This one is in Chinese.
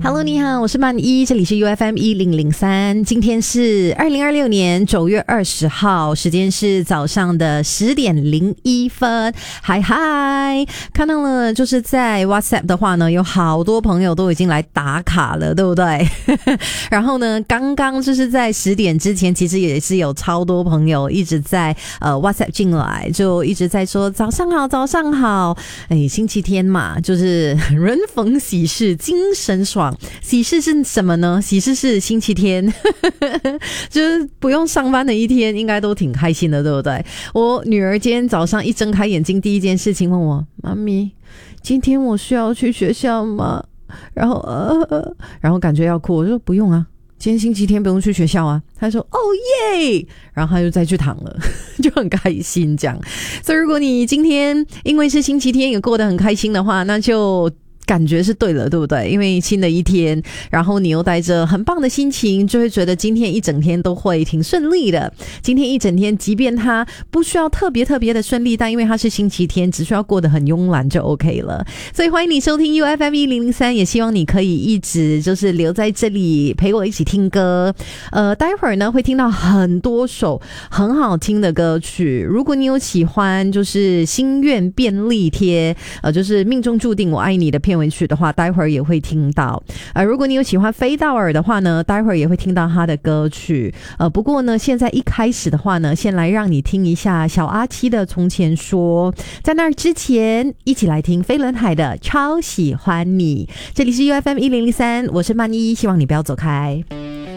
Hello， 你好，我是曼一，这里是 UFM 1003，今天是2026年9月20号，时间是早上的10点01分。嗨嗨，看到了，就是在 WhatsApp 的话呢，有好多朋友都已经来打卡了，对不对？然后呢，刚刚就是在10点之前，其实也是有超多朋友一直在WhatsApp 进来，就一直在说早上好，早上好。星期天嘛，就是人逢喜事精神爽。喜事是什么呢？喜事是星期天就是不用上班的一天，应该都挺开心的，对不对？我女儿今天早上一睁开眼睛，第一件事情问我：妈咪，今天我需要去学校吗？然后感觉要哭，我说不用啊，今天星期天不用去学校啊。他说哦耶，然后他就再去躺了就很开心这样。所以如果你今天因为是星期天也过得很开心的话，那就感觉是对了，对不对？因为新的一天，然后你又带着很棒的心情，就会觉得今天一整天都会挺顺利的。今天一整天，即便它不需要特别的顺利，但因为它是星期天，只需要过得很慵懒就 OK 了。所以欢迎你收听 UFM 1003，也希望你可以一直就是留在这里陪我一起听歌。待会儿呢会听到很多首很好听的歌曲。如果你有喜欢就是心愿便利贴，就是命中注定我爱你的片尾曲的话，待会儿也会听到。如果你有喜欢飞道尔的话呢，待会儿也会听到他的歌曲。不过呢，现在一开始的话呢，先来让你听一下小阿七的《从前说》。在那之前，一起来听飞轮海的《超喜欢你》。这里是 UFM 1003，我是曼一，希望你不要走开。